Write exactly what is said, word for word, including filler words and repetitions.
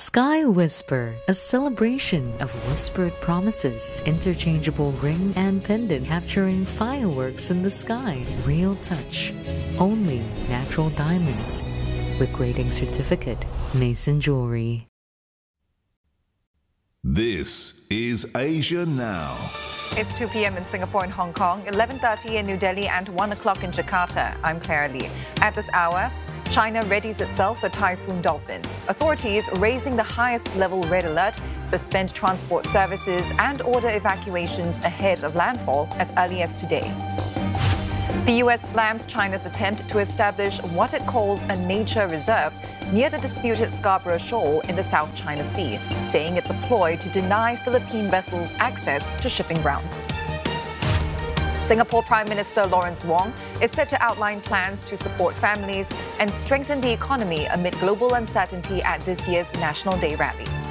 Sky Whisper, a celebration of whispered promises, interchangeable ring and pendant capturing fireworks in the sky. Real touch. Only natural diamonds. With grading certificate, Mason Jewelry. This is Asia Now. It's two p.m. in Singapore and Hong Kong, eleven thirty in New Delhi and one o'clock in Jakarta. I'm Claire Lee. At this hour, China readies itself for Typhoon Dolphin. Authorities raising the highest level red alert, suspend transport services and order evacuations ahead of landfall as early as today. The U S slams China's attempt to establish what it calls a nature reserve near the disputed Scarborough Shoal in the South China Sea, saying it's a ploy to deny Philippine vessels access to shipping grounds. Singapore Prime Minister Lawrence Wong is set to outline plans to support families and strengthen the economy amid global uncertainty at this year's National Day rally.